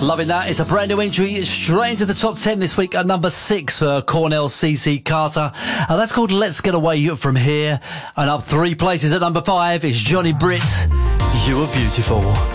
Loving that. It's a brand new entry straight into the top 10 this week at number 6 for Cornell CC Carter. And that's called Let's Get Away From Here. And up 3 places at number 5 is Johnny Britt. You Are Beautiful.